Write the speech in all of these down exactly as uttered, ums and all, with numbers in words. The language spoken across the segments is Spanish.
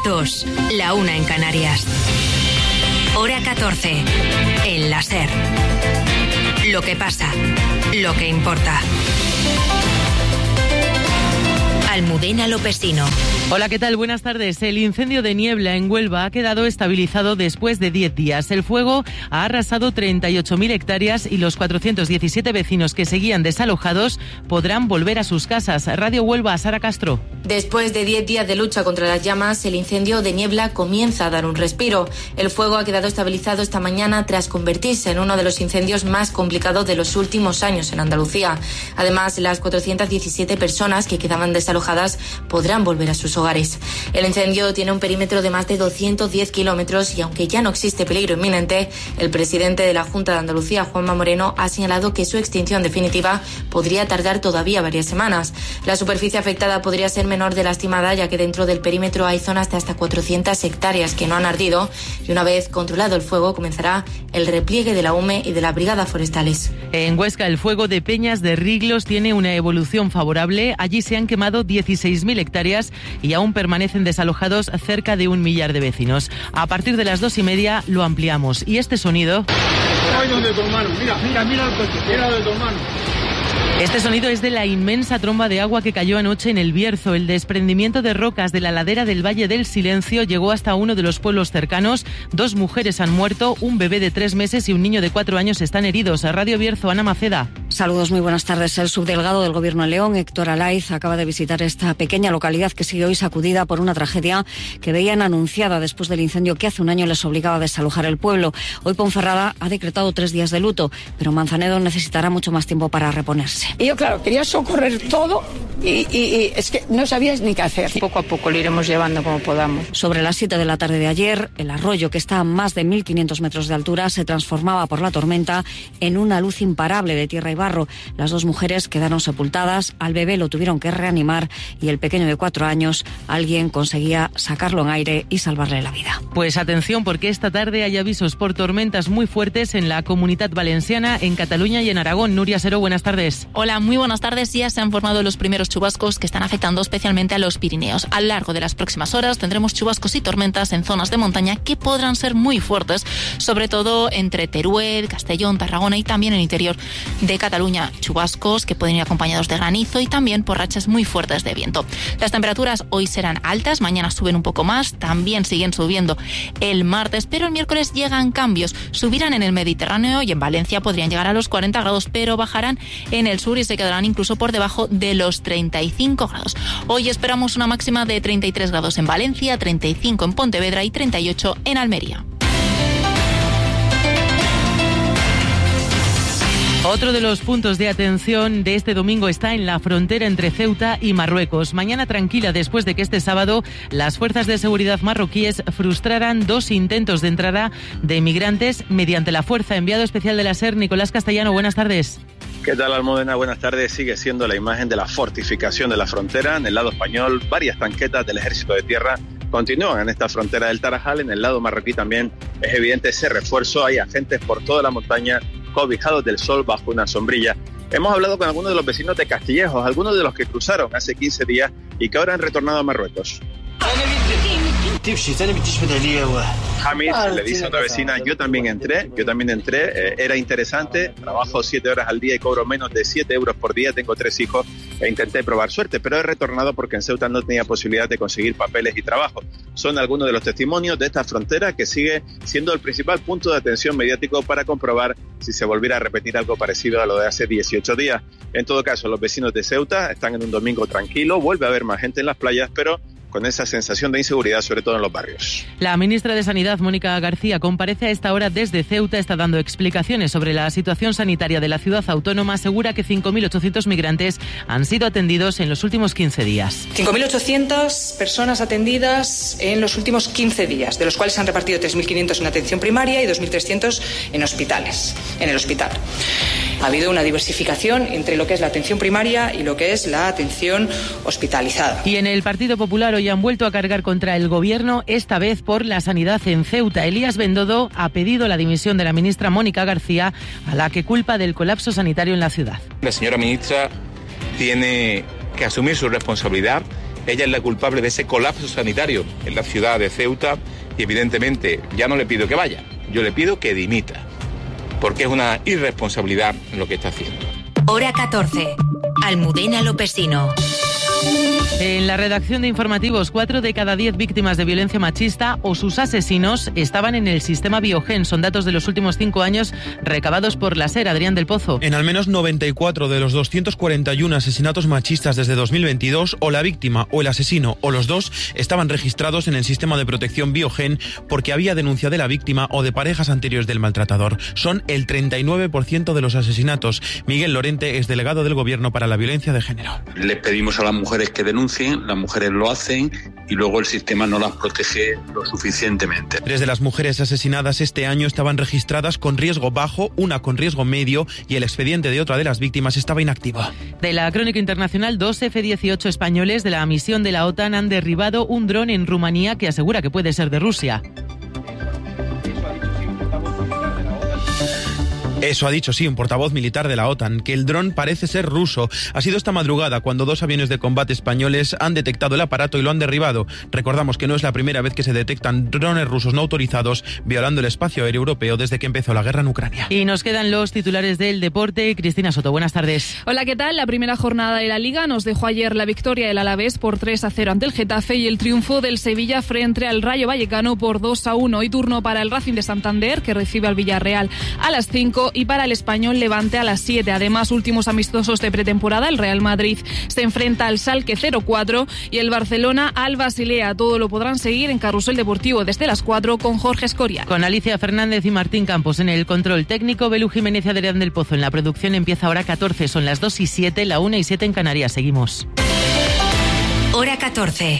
dos, la una en Canarias. Hora catorce, en la SER. Lo que pasa, lo que importa. Almudena Lopesino. Hola, ¿qué tal? Buenas tardes. El incendio de Niebla en Huelva ha quedado estabilizado después de diez días. El fuego ha arrasado treinta y ocho mil hectáreas y los cuatrocientos diecisiete vecinos que seguían desalojados podrán volver a sus casas. Radio Huelva, Sara Castro. Después de diez días de lucha contra las llamas, el incendio de Niebla comienza a dar un respiro. El fuego ha quedado estabilizado esta mañana tras convertirse en uno de los incendios más complicados de los últimos años en Andalucía. Además, las cuatrocientas diecisiete personas que quedaban desalojadas podrán volver a sus hogares. El incendio tiene un perímetro de más de doscientos diez kilómetros y aunque ya no existe peligro inminente, el presidente de la Junta de Andalucía, Juanma Moreno, ha señalado que su extinción definitiva podría tardar todavía varias semanas. La superficie afectada podría ser menor de la estimada, ya que dentro del perímetro hay zonas de hasta cuatrocientas hectáreas que no han ardido y una vez controlado el fuego comenzará el repliegue de la U M E y de las brigadas forestales. En Huesca, el fuego de Peñas de Riglos tiene una evolución favorable. Allí se han quemado dieciséis mil hectáreas y aún permanecen desalojados cerca de un millar de vecinos. A partir de las dos y media lo ampliamos. Y este sonido... Ay, donde tu hermano. Mira, mira, mira el coche. Mira donde tu hermano. Este sonido es de la inmensa tromba de agua que cayó anoche en El Bierzo. El desprendimiento de rocas de la ladera del Valle del Silencio llegó hasta uno de los pueblos cercanos. Dos mujeres han muerto, un bebé de tres meses y un niño de cuatro años están heridos. A Radio Bierzo, Ana Maceda. Saludos, muy buenas tardes. El subdelegado del Gobierno de León, Héctor Alaiz, acaba de visitar esta pequeña localidad que sigue hoy sacudida por una tragedia que veían anunciada después del incendio que hace un año les obligaba a desalojar el pueblo. Hoy Ponferrada ha decretado tres días de luto, pero Manzanedo necesitará mucho más tiempo para reponerse. Y yo, claro, quería socorrer todo y, y, y es que no sabías ni qué hacer. Poco a poco lo iremos llevando como podamos. Sobre las siete de la tarde de ayer, el arroyo, que está a más de mil quinientos metros de altura, se transformaba por la tormenta en una luz imparable de tierra y barro. Las dos mujeres quedaron sepultadas, al bebé lo tuvieron que reanimar y el pequeño de cuatro años, alguien conseguía sacarlo en aire y salvarle la vida. Pues atención, porque esta tarde hay avisos por tormentas muy fuertes en la Comunitat Valenciana, en Cataluña y en Aragón. Nuria Seró, buenas tardes. Hola, muy buenas tardes. Ya se han formado los primeros chubascos que están afectando especialmente a los Pirineos. A lo largo de las próximas horas tendremos chubascos y tormentas en zonas de montaña que podrán ser muy fuertes, sobre todo entre Teruel, Castellón, Tarragona y también en el interior de Cataluña. Chubascos que pueden ir acompañados de granizo y también por rachas muy fuertes de viento. Las temperaturas hoy serán altas, mañana suben un poco más, también siguen subiendo el martes, pero el miércoles llegan cambios. Subirán en el Mediterráneo y en Valencia podrían llegar a los cuarenta grados, pero bajarán en el sur y se quedarán incluso por debajo de los treinta y cinco grados. Hoy esperamos una máxima de treinta y tres grados en Valencia, treinta y cinco en Pontevedra y treinta y ocho en Almería. Otro de los puntos de atención de este domingo está en la frontera entre Ceuta y Marruecos. Mañana tranquila después de que este sábado las fuerzas de seguridad marroquíes frustraran dos intentos de entrada de migrantes mediante la fuerza. Enviado especial de la SER, Nicolás Castellano, buenas tardes. ¿Qué tal, Almudena? Buenas tardes. Sigue siendo la imagen de la fortificación de la frontera. En el lado español, varias tanquetas del Ejército de Tierra continúan en esta frontera del Tarajal. En el lado marroquí también es evidente ese refuerzo. Hay agentes por toda la montaña cobijados del sol bajo una sombrilla. Hemos hablado con algunos de los vecinos de Castillejos, algunos de los que cruzaron hace quince días y que ahora han retornado a Marruecos. Jamis le dice a otra vecina, yo también entré, yo también entré, eh, era interesante, trabajo siete horas al día y cobro menos de siete euros por día, tengo tres hijos e intenté probar suerte, pero he retornado porque en Ceuta no tenía posibilidad de conseguir papeles y trabajo. Son algunos de los testimonios de esta frontera que sigue siendo el principal punto de atención mediático para comprobar si se volviera a repetir algo parecido a lo de hace dieciocho días. En todo caso, los vecinos de Ceuta están en un domingo tranquilo, vuelve a haber más gente en las playas, pero con esa sensación de inseguridad, sobre todo en los barrios. La ministra de Sanidad, Mónica García, comparece a esta hora desde Ceuta, está dando explicaciones sobre la situación sanitaria de la ciudad autónoma, asegura que cinco mil ochocientos migrantes han sido atendidos en los últimos quince días. cinco mil ochocientas personas atendidas en los últimos quince días, de los cuales se han repartido tres mil quinientos en atención primaria y dos mil trescientos en hospitales, en el hospital. Ha habido una diversificación entre lo que es la atención primaria y lo que es la atención hospitalizada. Y en el Partido Popular hoy han vuelto a cargar contra el Gobierno, esta vez por la sanidad en Ceuta. Elías Bendodo ha pedido la dimisión de la ministra Mónica García, a la que culpa del colapso sanitario en la ciudad. La señora ministra tiene que asumir su responsabilidad Ella es la culpable de ese colapso sanitario en la ciudad de Ceuta y evidentemente ya no le pido que vaya, yo le pido que dimita, porque es una irresponsabilidad lo que está haciendo. Hora catorce. Almudena Lopesino. En la redacción de informativos, cuatro de cada diez víctimas de violencia machista o sus asesinos estaban en el sistema Biogen. Son datos de los últimos cinco años recabados por la SER. Adrián del Pozo. En al menos noventa y cuatro de los doscientos cuarenta y uno asesinatos machistas desde dos mil veintidós, o la víctima o el asesino o los dos estaban registrados en el sistema de protección Biogen porque había denuncia de la víctima o de parejas anteriores del maltratador. Son el treinta y nueve por ciento de los asesinatos. Miguel Lorente es delegado del Gobierno para la Violencia de Género. Le pedimos a las mujeres que denuncien, las mujeres lo hacen y luego el sistema no las protege lo suficientemente. Tres de las mujeres asesinadas este año estaban registradas con riesgo bajo, una con riesgo medio y el expediente de otra de las víctimas estaba inactivo. De la crónica internacional, dos efe dieciocho españoles de la misión de la OTAN han derribado un dron en Rumanía que asegura que puede ser de Rusia. Eso ha dicho, sí, un portavoz militar de la OTAN, que el dron parece ser ruso. Ha sido esta madrugada cuando dos aviones de combate españoles han detectado el aparato y lo han derribado. Recordamos que no es la primera vez que se detectan drones rusos no autorizados violando el espacio aéreo europeo desde que empezó la guerra en Ucrania. Y nos quedan los titulares del deporte. Cristina Soto, buenas tardes. Hola, ¿qué tal? La primera jornada de la Liga nos dejó ayer la victoria del Alavés por tres a cero ante el Getafe y el triunfo del Sevilla frente al Rayo Vallecano por dos a uno. Hoy turno para el Racing de Santander, que recibe al Villarreal a las cinco, y para el Español Levante a las siete. Además, últimos amistosos de pretemporada, el Real Madrid se enfrenta al Schalke cero cuatro y el Barcelona al Basilea. Todo lo podrán seguir en Carrusel Deportivo desde las cuatro con Jorge Escorial. Con Alicia Fernández y Martín Campos en el control técnico, Belu Jiménez y Adrián del Pozo en la producción. Empieza Hora catorce, son las dos y siete, la una y siete en Canarias. Seguimos. Hora catorce.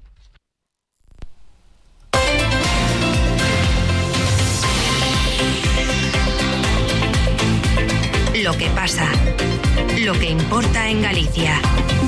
Lo que pasa, lo que importa en Galicia.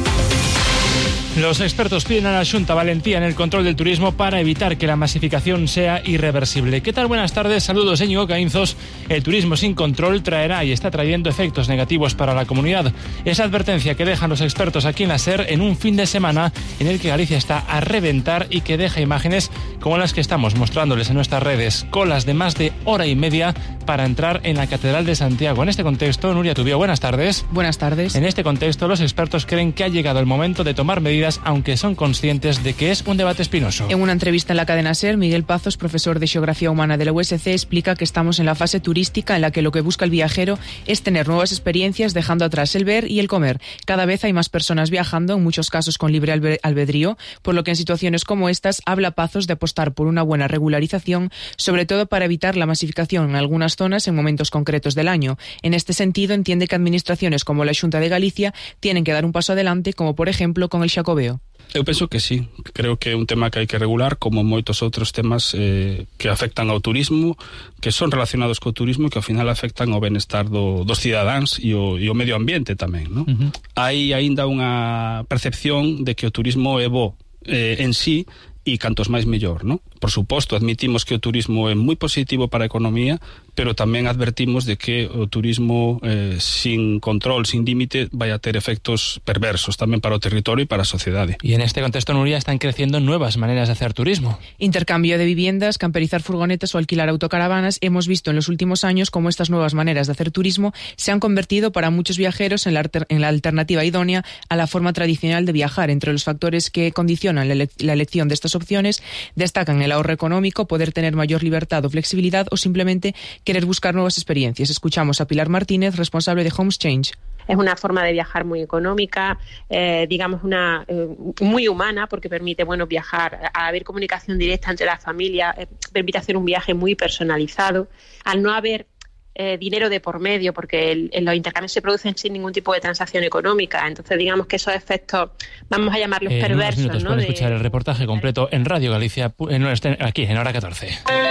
Los expertos piden a la Xunta valentía en el control del turismo para evitar que la masificación sea irreversible. ¿Qué tal? Buenas tardes, saludos, Íñigo Caínzos. El turismo sin control traerá y está trayendo efectos negativos para la comunidad. Esa advertencia que dejan los expertos aquí en la SER en un fin de semana en el que Galicia está a reventar y que deja imágenes como las que estamos mostrándoles en nuestras redes. Colas de más de hora y media para entrar en la Catedral de Santiago. En este contexto, Nuria Tubío, buenas tardes. Buenas tardes. En este contexto, los expertos creen que ha llegado el momento de tomar medidas, aunque son conscientes de que es un debate espinoso. En una entrevista en la cadena SER, Miguel Pazos, profesor de Geografía Humana de la U S C, explica que estamos en la fase turística en la que lo que busca el viajero es tener nuevas experiencias, dejando atrás el ver y el comer. Cada vez hay más personas viajando, en muchos casos con libre albedrío, por lo que en situaciones como estas habla Pazos de apostar por una buena regularización, sobre todo para evitar la masificación en algunas zonas en momentos concretos del año. En este sentido, entiende que administraciones como la Xunta de Galicia tienen que dar un paso adelante, como por ejemplo con el Xacobeo. Eu penso que sí, creo que é un tema que hai que regular como moitos outros temas eh, que afectan ao turismo, que son relacionados co turismo e que ao final afectan ao benestar do, dos cidadáns e o, e o medio ambiente tamén, non? Uh-huh. Hai aínda unha percepción de que o turismo é bo eh, en sí e cantos máis mellor, non? Por suposto, admitimos que o turismo é moi positivo para a economía, pero tamén advertimos de que o turismo eh, sin control, sin límite, vai a ter efectos perversos tamén para o territorio e para a sociedade. Y en este contexto, Nuria, están creciendo nuevas maneras de hacer turismo. Intercambio de viviendas, camperizar furgonetas o alquilar autocaravanas. Hemos visto en los últimos años cómo estas nuevas maneras de hacer turismo se han convertido para muchos viajeros en la, en la alternativa idónea a la forma tradicional de viajar. Entre los factores que condicionan la, ele la elección de estas opciones destacan el ahorro económico, poder tener mayor libertad o flexibilidad o simplemente querer buscar nuevas experiencias. Escuchamos a Pilar Martínez, responsable de Homes Change. Es una forma de viajar muy económica, eh, digamos una eh, muy humana, porque permite bueno viajar, a haber comunicación directa entre las familias, eh, permite hacer un viaje muy personalizado. Al no haber eh, dinero de por medio, porque el, el, los intercambios se producen sin ningún tipo de transacción económica, entonces digamos que esos efectos, vamos a llamarlos eh, perversos. En unos minutos, ¿no? Pueden de... escuchar el reportaje completo en Radio Galicia, en, aquí en Hora catorce.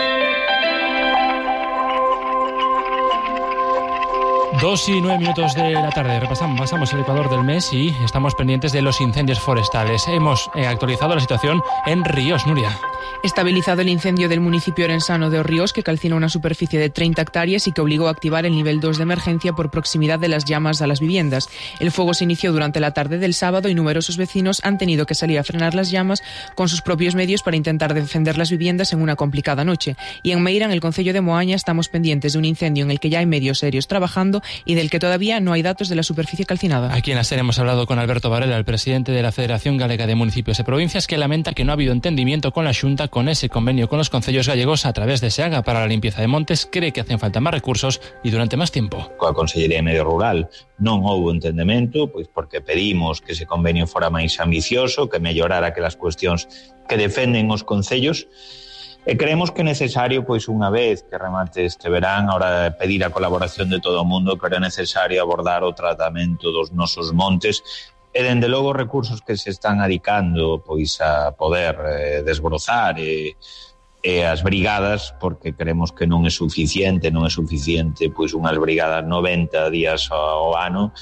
Dos y nueve minutos de la tarde. Repasamos, pasamos el Ecuador del mes y estamos pendientes de los incendios forestales. Hemos eh, actualizado la situación en Ríos, Nuria. Estabilizado el incendio del municipio orensano de Orríos, que calcina una superficie de treinta hectáreas y que obligó a activar el nivel dos de emergencia por proximidad de las llamas a las viviendas. El fuego se inició durante la tarde del sábado y numerosos vecinos han tenido que salir a frenar las llamas con sus propios medios para intentar defender las viviendas en una complicada noche. Y en Meira, en el concello de Moaña, estamos pendientes de un incendio en el que ya hay medios serios trabajando y del que todavía no hay datos de la superficie calcinada. Aquí en la serie hemos hablado con Alberto Varela, el presidente de la Federación Galega de Municipios y Provincias, que lamenta que no ha habido entendimiento con la Xunta con ese convenio con los concellos gallegos a través de SEAGA para la limpieza de montes. Cree que hacen falta máis recursos e durante máis tempo. Coa Consellería de Medio Rural non houbo entendemento, pois porque pedimos que ese convenio fora máis ambicioso, que mellorara aquelas cuestións que defenden os concellos, e creemos que é necesario, pois unha vez que remate este verán, ahora pedir a colaboración de todo o mundo, pero é necesario abordar o tratamento dos nosos montes e, dende logo, recursos que se están adicando pois a poder eh, desbrozar e, e as brigadas, porque creemos que non é suficiente, non é suficiente pois unhas brigadas noventa días ao ano.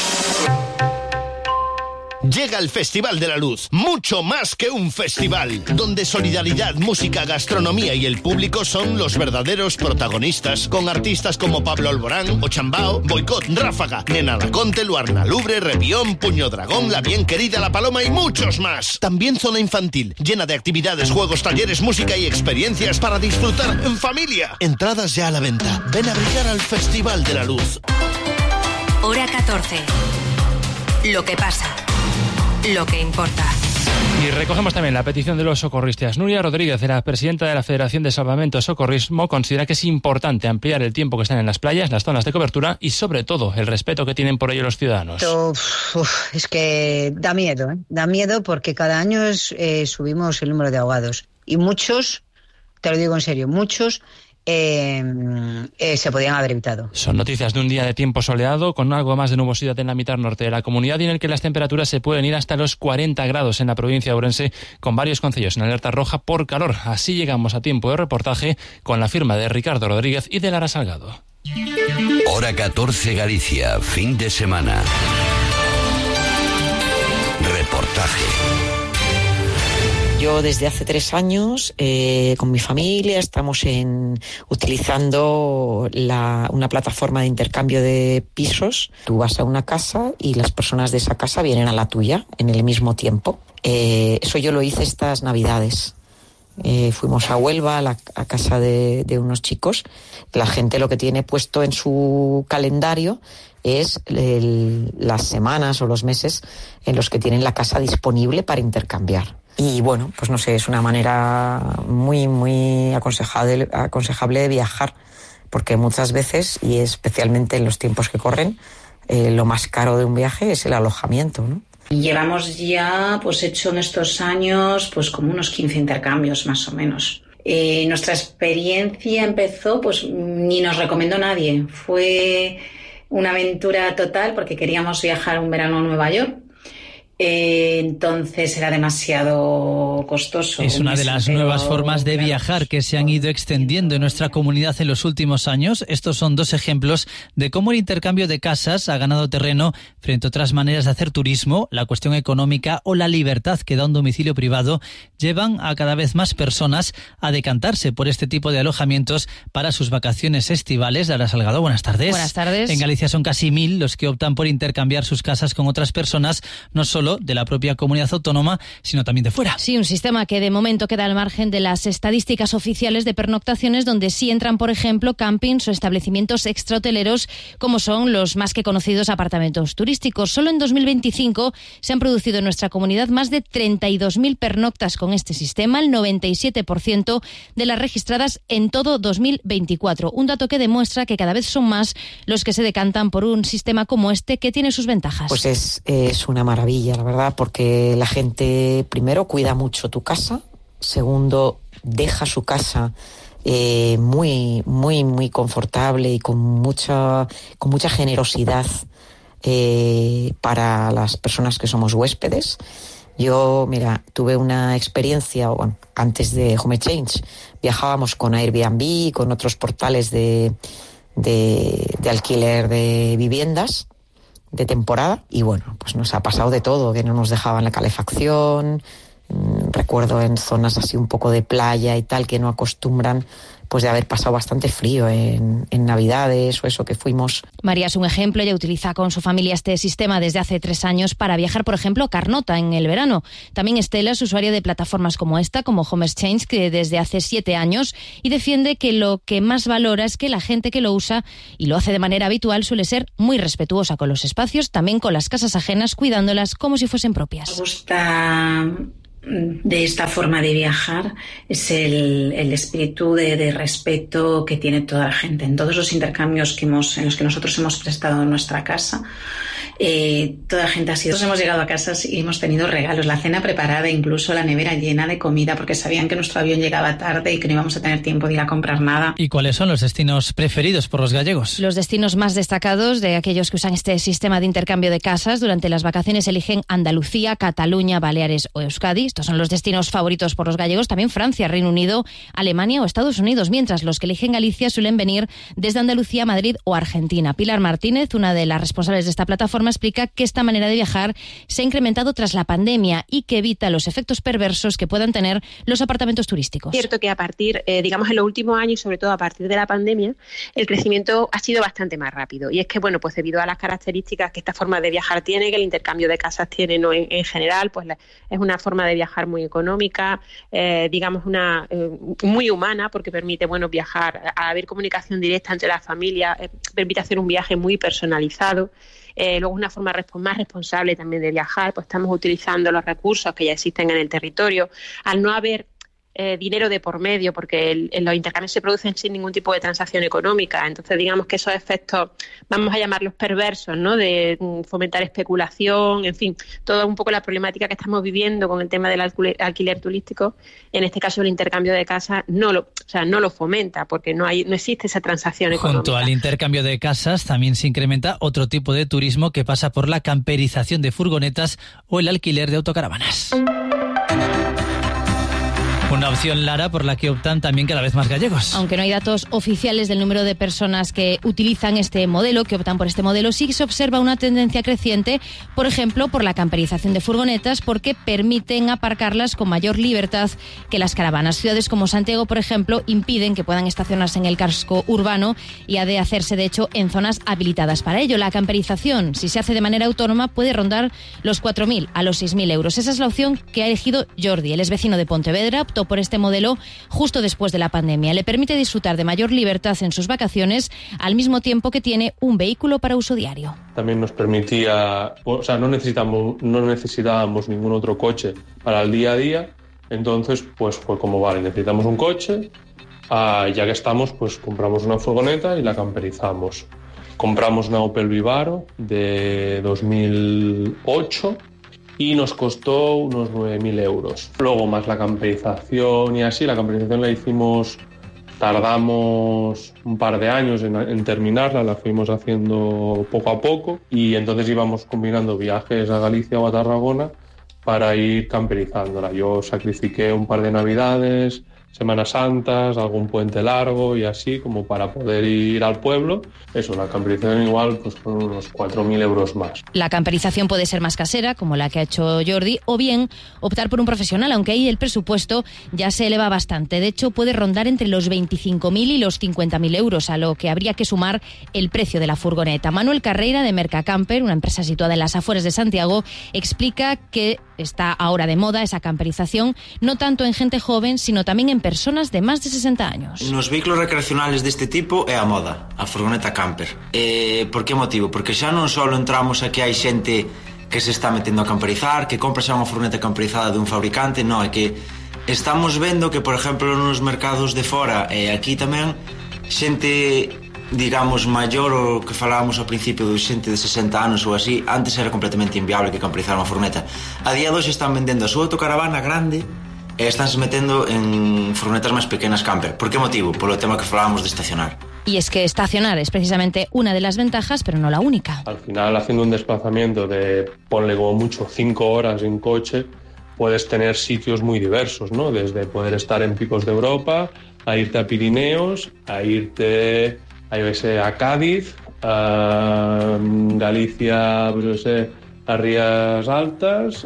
Llega el Festival de la Luz, mucho más que un festival, donde solidaridad, música, gastronomía y el público son los verdaderos protagonistas, con artistas como Pablo Alborán, Ochambao, Boicot, Ráfaga, Nena Laconte, Luarna Lubre, Repión, Puño Dragón, La Bien Querida, La Paloma y muchos más. También zona infantil, llena de actividades, juegos, talleres, música y experiencias para disfrutar en familia. Entradas ya a la venta. Ven a brillar al Festival de la Luz. Hora catorce. Lo que pasa. Lo que importa. Y recogemos también la petición de los socorristas. Nuria Rodríguez, la presidenta de la Federación de Salvamento y Socorrismo, considera que es importante ampliar el tiempo que están en las playas, las zonas de cobertura y, sobre todo, el respeto que tienen por ello los ciudadanos. Uf, uf, es que da miedo, ¿eh? Da miedo porque cada año es, eh, subimos el número de ahogados. Y muchos, te lo digo en serio, muchos... Eh, eh, se podían haber evitado. Son noticias de un día de tiempo soleado con algo más de nubosidad en la mitad norte de la comunidad y en el que las temperaturas se pueden ir hasta los cuarenta grados en la provincia de Ourense, con varios concellos en alerta roja por calor. Así llegamos a tiempo de reportaje con la firma de Ricardo Rodríguez y de Lara Salgado. Hora catorce Galicia, fin de semana. Reportaje. Yo desde hace tres años eh, con mi familia estamos en, utilizando la, una plataforma de intercambio de pisos. Tú vas a una casa y las personas de esa casa vienen a la tuya en el mismo tiempo. Eh, eso yo lo hice estas Navidades. Eh, fuimos a Huelva, a la a casa de, de unos chicos. La gente lo que tiene puesto en su calendario es el, las semanas o los meses en los que tienen la casa disponible para intercambiar. Y bueno, pues no sé, es una manera muy, muy aconsejable, aconsejable de viajar, porque muchas veces, y especialmente en los tiempos que corren, eh, lo más caro de un viaje es el alojamiento, ¿no? Llevamos ya, pues hecho en estos años, pues como unos quince intercambios más o menos. Eh, nuestra experiencia empezó, pues ni nos recomendó nadie. Fue una aventura total porque queríamos viajar un verano a Nueva York. Eh, entonces era demasiado costoso. Es una de las nuevas formas de viajar que se han ido extendiendo en nuestra comunidad en los últimos años. Estos son dos ejemplos de cómo el intercambio de casas ha ganado terreno frente a otras maneras de hacer turismo. La cuestión económica o la libertad que da un domicilio privado llevan a cada vez más personas a decantarse por este tipo de alojamientos para sus vacaciones estivales. Lara Salgado, buenas tardes. Buenas tardes. En Galicia son casi mil los que optan por intercambiar sus casas con otras personas, no solo de la propia comunidad autónoma, sino también de fuera. Sí, un sistema que de momento queda al margen de las estadísticas oficiales de pernoctaciones, donde sí entran, por ejemplo, campings o establecimientos extrahoteleros, como son los más que conocidos apartamentos turísticos. Solo en dos mil veinticinco se han producido en nuestra comunidad más de treinta y dos mil pernoctas con este sistema, el noventa y siete por ciento de las registradas en todo dos mil veinticuatro. Un dato que demuestra que cada vez son más los que se decantan por un sistema como este, que tiene sus ventajas. Pues es, es una maravilla, la verdad, porque la gente, primero, cuida mucho tu casa, segundo, deja su casa eh, muy, muy, muy confortable y con mucha, con mucha generosidad eh, para las personas que somos huéspedes. Yo, mira, tuve una experiencia, bueno, antes de Home Exchange, viajábamos con Airbnb, con otros portales de, de, de alquiler de viviendas de temporada, y bueno, pues nos ha pasado de todo, que no nos dejaban la calefacción, Recuerdo en zonas así un poco de playa y tal, que no acostumbran pues de haber pasado bastante frío en, en Navidades o eso que fuimos. María es un ejemplo, ella utiliza con su familia este sistema desde hace tres años para viajar, por ejemplo, a Carnota en el verano. También Estela es usuaria de plataformas como esta, como Home Exchange, que desde hace siete años, y defiende que lo que más valora es que la gente que lo usa y lo hace de manera habitual suele ser muy respetuosa con los espacios, también con las casas ajenas, cuidándolas como si fuesen propias. Me gusta de esta forma de viajar es el, el espíritu de, de respeto que tiene toda la gente. En todos los intercambios que hemos, en los que nosotros hemos prestado nuestra casa, eh, toda la gente ha sido... Nosotros hemos llegado a casas y hemos tenido regalos, la cena preparada, incluso la nevera llena de comida, porque sabían que nuestro avión llegaba tarde y que no íbamos a tener tiempo de ir a comprar nada. ¿Y cuáles son los destinos preferidos por los gallegos? Los destinos más destacados de aquellos que usan este sistema de intercambio de casas durante las vacaciones eligen Andalucía, Cataluña, Baleares o Euskadi. Estos son los destinos favoritos por los gallegos. También Francia, Reino Unido, Alemania o Estados Unidos, mientras los que eligen Galicia suelen venir desde Andalucía, Madrid o Argentina. Pilar Martínez, una de las responsables de esta plataforma, explica que esta manera de viajar se ha incrementado tras la pandemia y que evita los efectos perversos que puedan tener los apartamentos turísticos. Es cierto que a partir, eh, digamos, en los últimos años, sobre todo a partir de la pandemia, el crecimiento ha sido bastante más rápido. Y es que, bueno, pues debido a las características que esta forma de viajar tiene, que el intercambio de casas tiene, ¿no? en, en general, pues la, es una forma de viajar muy económica, eh, digamos, una eh, muy humana, porque permite, bueno, viajar, a haber comunicación directa entre las familias, eh, permite hacer un viaje muy personalizado. Eh, luego una forma resp- más responsable también de viajar, pues estamos utilizando los recursos que ya existen en el territorio. Al no haber eh, dinero de por medio, porque el, el, los intercambios se producen sin ningún tipo de transacción económica, entonces digamos que esos efectos, vamos a llamarlos perversos, ¿no? De um, fomentar especulación, en fin, toda un poco la problemática que estamos viviendo con el tema del alquiler, alquiler turístico, en este caso el intercambio de casas no lo, o sea, no lo fomenta, porque no hay, no existe esa transacción económica. Junto al intercambio de casas también se incrementa otro tipo de turismo que pasa por la camperización de furgonetas o el alquiler de autocaravanas. Una opción, Lara, por la que optan también cada vez más gallegos. Aunque no hay datos oficiales del número de personas que utilizan este modelo, que optan por este modelo, sí se observa una tendencia creciente, por ejemplo, por la camperización de furgonetas, porque permiten aparcarlas con mayor libertad que las caravanas. Ciudades como Santiago, por ejemplo, impiden que puedan estacionarse en el casco urbano y ha de hacerse, de hecho, en zonas habilitadas para ello. La camperización, si se hace de manera autónoma, puede rondar los cuatro mil a los seis mil euros. Esa es la opción que ha elegido Jordi. Él es vecino de Pontevedra, optó por este modelo justo después de la pandemia. Le permite disfrutar de mayor libertad en sus vacaciones al mismo tiempo que tiene un vehículo para uso diario. También nos permitía, o sea, no necesitamos, no necesitábamos ningún otro coche para el día a día, entonces pues fue como, vale, necesitamos un coche, ah, ya que estamos, pues compramos una furgoneta y la camperizamos. Compramos una Opel Vivaro de dos mil ocho y nos costó unos nueve mil euros. Luego más la camperización y así, la camperización la hicimos, tardamos un par de años en, en terminarla, la fuimos haciendo poco a poco y entonces íbamos combinando viajes a Galicia o a Tarragona para ir camperizándola. Yo sacrifiqué un par de navidades, Semanas Santas, algún puente largo y así, como para poder ir al pueblo. Eso, la camperización igual, pues con unos cuatro mil euros más. La camperización puede ser más casera, como la que ha hecho Jordi, o bien optar por un profesional, aunque ahí el presupuesto ya se eleva bastante. De hecho, puede rondar entre los veinticinco mil y los cincuenta mil euros, a lo que habría que sumar el precio de la furgoneta. Manuel Carreira, de Mercacamper, una empresa situada en las afueras de Santiago, explica que está ahora de moda esa camperización, no tanto en gente joven, sino tamén en personas de máis de sesenta años. Nos vehículos recreacionales deste tipo é a moda, a furgoneta camper. E por que motivo? Porque xa non só entramos a que hai xente que se está metendo a camperizar, que compra xa unha furgoneta camperizada dun fabricante, non, é que estamos vendo que, por exemplo, nos mercados de fora e aquí tamén, xente, digamos, maior, o que falábamos ao principio de xente de sesenta anos ou así, antes era completamente inviable que camperizar unha furgoneta. A día de hoxe están vendendo a súa autocaravana grande e estánse metendo en furgonetas máis pequenas camper. Por que motivo? Polo tema que falábamos de estacionar. Y es que estacionar es precisamente una de las ventajas, pero no la única. Al final, haciendo un desplazamiento de, ponle como mucho, cinco horas en coche, puedes tener sitios muy diversos, ¿no? Desde poder estar en picos de Europa, a irte a Pirineos, a irte a, yo sé, a Cádiz, a Galicia, pues yo sé, a Rías Altas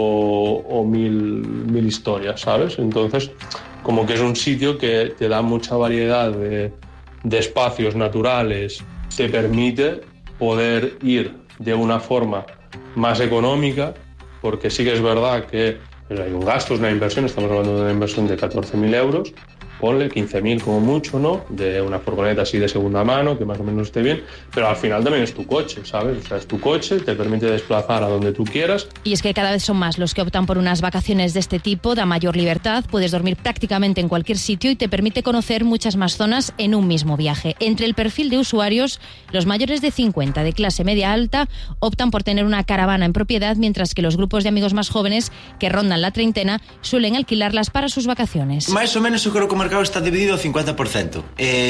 o, o mil, mil historias, ¿sabes? Entonces, como que es un sitio que te da mucha variedad de, de espacios naturales, te permite poder ir de una forma más económica, porque sí que es verdad que hay un gasto, es una inversión, estamos hablando de una inversión de catorce mil euros, ponle quince mil como mucho, ¿no? De una furgoneta así de segunda mano, que más o menos esté bien, pero al final también es tu coche, ¿sabes? O sea, es tu coche, te permite desplazar a donde tú quieras. Y es que cada vez son más los que optan por unas vacaciones de este tipo, da mayor libertad, puedes dormir prácticamente en cualquier sitio y te permite conocer muchas más zonas en un mismo viaje. Entre el perfil de usuarios, los mayores de cincuenta, de clase media alta, optan por tener una caravana en propiedad, mientras que los grupos de amigos más jóvenes, que rondan la treintena, suelen alquilarlas para sus vacaciones. Más o menos yo creo que o mercado está dividido ao cincuenta por ciento.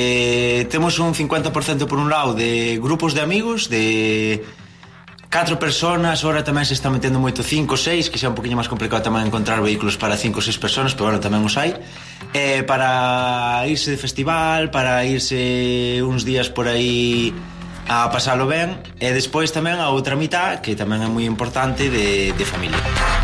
Eh, temos un cincuenta por ciento por un lado de grupos de amigos, de catro personas, ahora tamén se está metendo moito cinco, seis, que xa é un poquinho máis complicado tamén encontrar vehículos para cinco ou seis personas, pero bueno, tamén os hai. Eh, para irse de festival, para irse uns días por aí a pasalo ben, e despois tamén a outra mitad, que tamén é moi importante, de, de familia.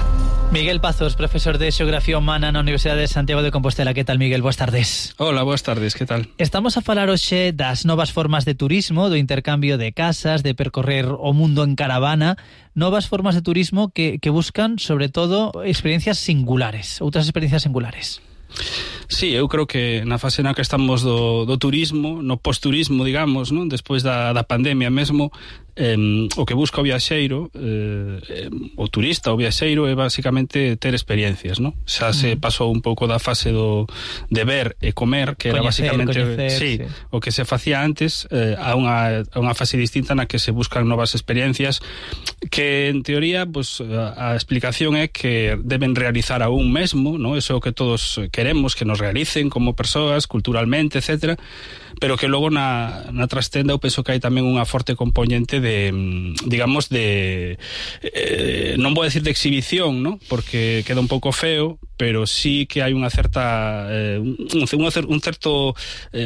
Miguel Pazos, profesor de Xeografía Humana na Universidade de Santiago de Compostela. Que tal, Miguel? Boas tardes. Hola, boas tardes, que tal? Estamos a falar hoxe das novas formas de turismo, do intercambio de casas, de percorrer o mundo en caravana, novas formas de turismo que, que buscan, sobre todo, experiencias singulares, outras experiencias singulares. Sí, eu creo que na fase na que estamos do, do turismo, no post-turismo, digamos, non? Despois da, da pandemia mesmo, eh, o que busca o viaxeiro, eh, o turista, o viaxeiro, é basicamente ter experiencias, non? Xa se pasou un pouco da fase do de ver e comer, que era coñecer, basicamente coñecer, sí, sí. o que se facía antes, eh, a, unha, a unha fase distinta na que se buscan novas experiencias, que en teoría, pues, a, a explicación é que deben realizar a un mesmo, non? Eso é o que todos queremos que nos realicen como persoas, culturalmente, etcétera, pero que logo na, na trastenda eu penso que hai tamén unha forte componente de, digamos, de eh, non vou decir de exhibición, ¿no? Porque queda un pouco feo, pero sí que hai unha certa eh, un, un certo eh,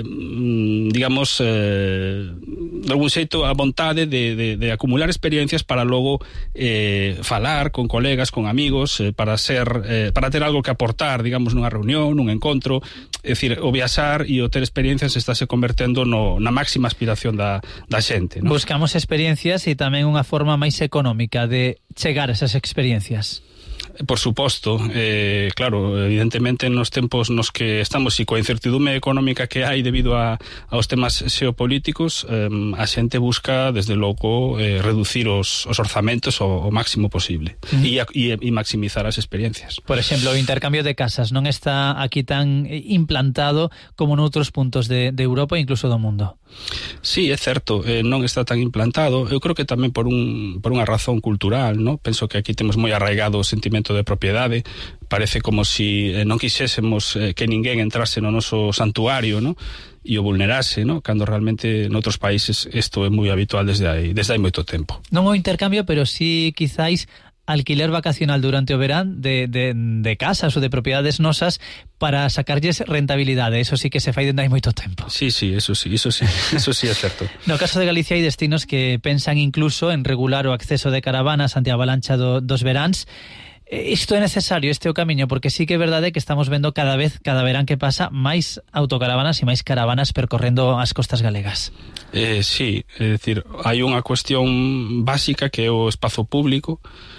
digamos eh, de algún xeito a vontade de, de, de acumular experiencias para logo eh, falar con colegas, con amigos, eh, para ser eh, para ter algo que aportar, digamos, nunha reunión, nun encontro. É dicir, o viaxar e o ter experiencias estáse convertendo no, na máxima aspiración da, da xente, ¿no? Buscamos experiencias e tamén unha forma máis económica de chegar a esas experiencias. Por suposto, eh, claro, evidentemente nos tempos nos que estamos e coa incertidume económica que hai debido a, aos temas xeopolíticos, eh, a xente busca, desde logo, eh, reducir os, os orzamentos o, o máximo posible e, e, e maximizar as experiencias. Por exemplo, o intercambio de casas non está aquí tan implantado como noutros puntos de, de Europa e incluso do mundo. Sí, é certo, eh, non está tan implantado. Eu creo que tamén por, un, por unha razón cultural, ¿no? Penso que aquí temos moi arraigado o sentimento de propiedade. Parece como si eh, non quixésemos eh, que ninguén entrase no noso santuario, ¿no? E o vulnerase, ¿no? Cando realmente noutros países isto é moi habitual desde aí, desde hai moito tempo. Non o intercambio, pero sí quizáis alquiler vacacional durante o verán de, de, de casas ou de propiedades nosas para sacarlles rentabilidade. Eso sí que se fai dende hai moito tempo. Sí, sí, eso sí, eso sí, eso sí é certo. No caso de Galicia hai destinos que pensan incluso en regular o acceso de caravanas ante a avalancha do, dos veráns. Isto é necesario, este é o camiño, porque sí que é verdade que estamos vendo cada vez, cada verán que pasa, máis autocaravanas e máis caravanas percorrendo as costas galegas. Eh, sí, é dicir, hai unha cuestión básica que é o espazo público,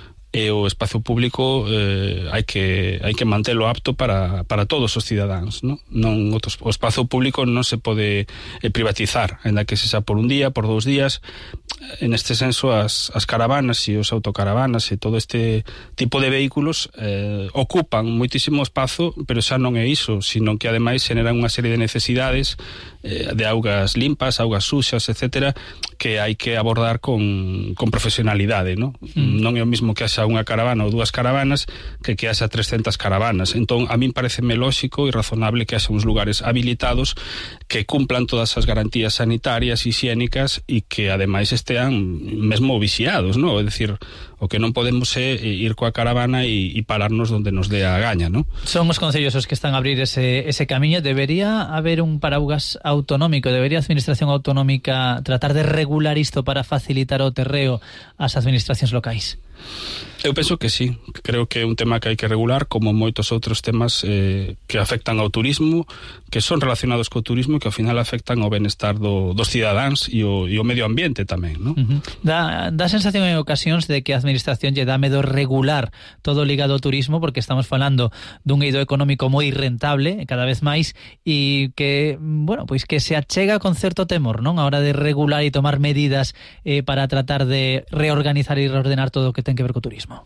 e o espazo público eh, hai que hai que mantelo apto para, para todos os cidadáns, ¿no? Non, o espazo público non se pode eh, privatizar, ainda que se xa por un día, por dous días. En este senso, as, as caravanas e os autocaravanas e todo este tipo de vehículos eh, ocupan moitísimo espazo, pero xa non é iso, sino que ademais generan unha serie de necesidades eh, de augas limpas, augas suxas, etcétera, que hai que abordar con, con profesionalidade, ¿no? Mm. Non é o mismo que haxa unha caravana ou dúas caravanas que que haxa trescentas caravanas. Entón, a min pareceme lóxico e razonable que haxa uns lugares habilitados que cumplan todas as garantías sanitarias e higiénicas e que ademais estean mesmo vixiados, ¿no? É dicir, o que non podemos é ir coa caravana e, e pararnos donde nos dé a gaña, ¿no? Son os concellos os que están a abrir ese, ese camiño. Debería haber un paraugas autonómico, debería a administración autonómica tratar de regular isto para facilitar o terreo ás administracións locais? Eu penso que sí, creo que é un tema que hai que regular, como moitos outros temas eh, que afectan ao turismo, que son relacionados co turismo e que ao final afectan ao benestar do, dos cidadáns e o, e o medio ambiente tamén, non? Uh-huh. Dá, dá sensación en ocasións de que a administración lle dá medo regular todo ligado ao turismo, porque estamos falando dun eido económico moi rentable, cada vez máis, e que, bueno, pois que se achega con certo temor, non? A hora de regular e tomar medidas eh, para tratar de reorganizar e reordenar todo o que ten que ver co turismo.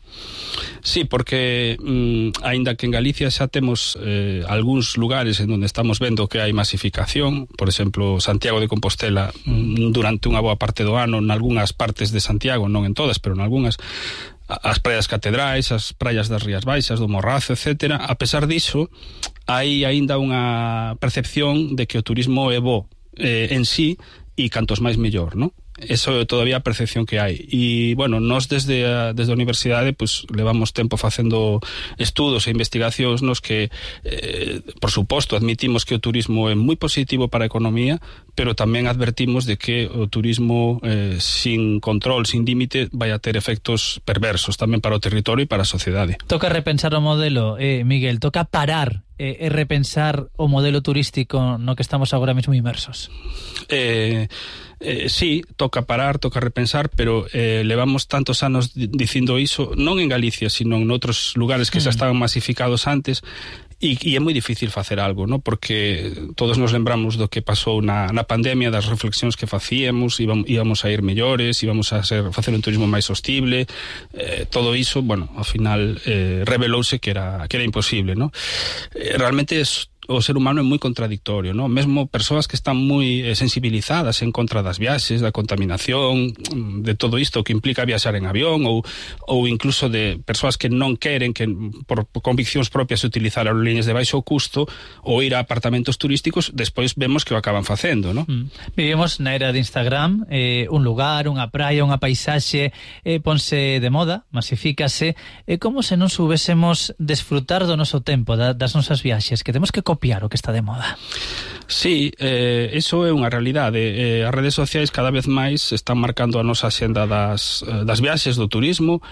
Sí, porque mm, aínda que en Galicia xa temos eh, algúns lugares en onde estamos vendo que hai masificación, por exemplo, Santiago de Compostela mm, durante unha boa parte do ano, en algunhas partes de Santiago, non en todas, pero en algunhas, as praias catedrais, as praias das Rías Baixas, do Morrazo, etcétera. A pesar diso, hai aínda unha percepción de que o turismo é bo eh, en sí, e cantos máis mellor, non? Eso é todavía a percepción que hai. E, bueno, nós desde a, desde a universidade pues, levamos tempo facendo estudos e investigacións nos que, eh, por suposto, admitimos que o turismo é moi positivo para a economía, pero tamén advertimos de que o turismo eh, sin control, sin límite, vai a ter efectos perversos tamén para o territorio e para a sociedade. Toca repensar o modelo, eh, Miguel, toca parar e eh, repensar o modelo turístico no que estamos agora mesmo inmersos. Eh... Eh, sí, toca parar, toca repensar, pero eh, levamos tantos anos dicindo iso, non en Galicia, sino en outros lugares que xa estaban masificados antes, e, e é moi difícil facer algo, ¿no? Porque todos nos lembramos do que pasou na, na pandemia, das reflexións que facíamos, íbamos, íbamos a ir mellores, íbamos a ser, facer un turismo máis sostible, eh, todo iso, bueno, ao final eh, revelouse que era, que era imposible, ¿no? Eh, realmente es o ser humano é moi contradictorio, ¿no? Mesmo persoas que están moi eh, sensibilizadas en contra das viaxes, da contaminación, de todo isto que implica viaxar en avión, ou, ou incluso de persoas que non queren que por, por conviccións propias utilizar aerolíneas de baixo custo ou ir a apartamentos turísticos, despois vemos que o acaban facendo, ¿no? Mm. Vivimos na era de Instagram, eh, un lugar, unha praia, unha paisaxe, eh, ponse de moda, masifícase, é eh, como se non subésemos desfrutar do noso tempo, da, das nosas viaxes, que temos que copiar o que está de moda. Sí, eh, iso é unha realidade. Eh, as redes sociais cada vez máis están marcando a nosa xenda das, das viaxes, do turismo,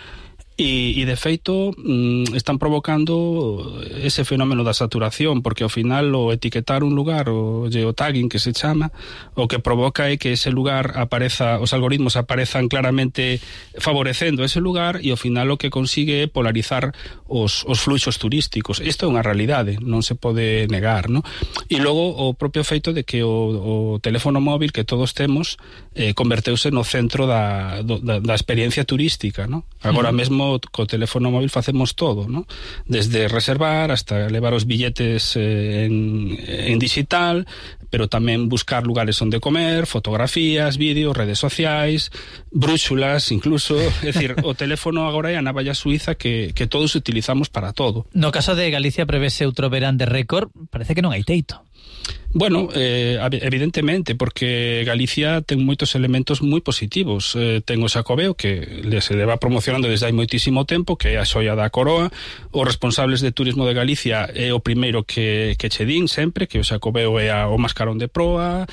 e, e de feito mm, están provocando ese fenómeno da saturación, porque ao final o etiquetar un lugar, o geotagging que se chama, o que provoca é que ese lugar apareza, os algoritmos aparezan claramente favorecendo ese lugar, e ao final o que consigue é polarizar os, os fluxos turísticos. Isto é unha realidade, non se pode negar, ¿no? E logo o propio feito de que o, o teléfono móvil que todos temos eh, converteuse no centro da, do, da, da experiencia turística, ¿no? Agora uh-huh. mesmo co teléfono móvil facemos todo, ¿no? Desde reservar hasta levar os billetes eh, en, en digital, pero tamén buscar lugares onde comer, fotografías, vídeos, redes sociais, brúxulas, incluso, é dicir, o teléfono agora é a navalla suiza que, que todos utilizamos para todo. No caso de Galicia prevese outro verán de récord, parece que non hai teito. Bueno, eh, evidentemente, porque Galicia ten moitos elementos moi positivos. Eh, ten o Xacobeo, que se leva promocionando desde hai moitísimo tempo, que é a xoia da coroa. Os responsables de turismo de Galicia é o primeiro que, que che din sempre, que o Xacobeo é a, o mascarón de proa,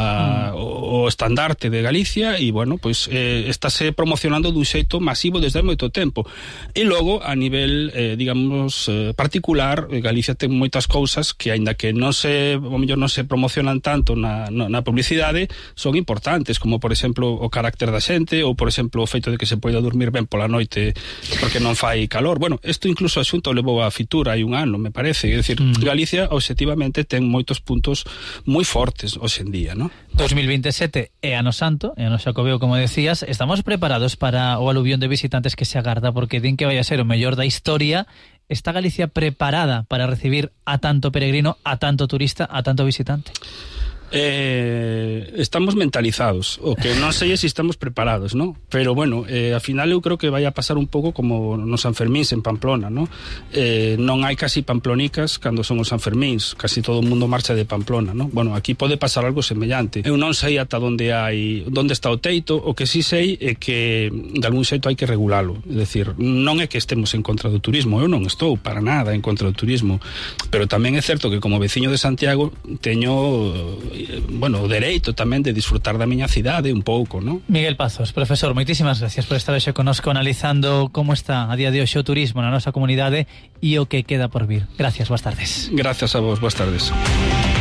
a, mm. o, o estandarte de Galicia, e, bueno, pois eh, estáse promocionando dun xeito masivo desde hai moito tempo. E logo, a nivel, eh, digamos, eh, particular, Galicia ten moitas cousas que, aínda que non se, o mellor non se promocionan tanto na, na publicidade, son importantes, como por exemplo o carácter da xente, ou por exemplo o feito de que se poida dormir ben pola noite porque non fai calor. Bueno, isto incluso a Xunta levou a Fitur hai un ano, me parece. É dicir, mm. Galicia obxectivamente ten moitos puntos moi fortes hoxe en día, ¿no? dos mil veintisiete é ano santo, é ano Xacobeo, como decías. Estamos preparados para o aluvión de visitantes que se agarda, porque din que vai a ser o mellor da historia. Está Galicia preparada para recibir a tanto peregrino, a tanto turista, a tanto visitante? Eh, estamos mentalizados, o que non sei se estamos preparados, ¿no? Pero bueno, eh, ao final eu creo que vai a pasar un pouco como nos Sanfermíns en Pamplona, ¿no? Eh, non hai casi pamplonicas cando son os Sanfermíns, casi todo o mundo marcha de Pamplona, ¿no? Bueno, aquí pode pasar algo semellante. Eu non sei ata onde hai, onde está o teito. O que sí sei é que de algún xeito hai que regulalo. É dicir, non é que estemos en contra do turismo, eu non estou para nada en contra do turismo, pero tamén é certo que como veciño de Santiago teño bueno, o dereito tamén de disfrutar da miña cidade un pouco, non? Miguel Pazos, profesor, moitísimas gracias por estar hoxe connosco analizando como está a día de hoxe o turismo na nosa comunidade e o que queda por vir. Gracias, boas tardes. Gracias a vos, boas tardes.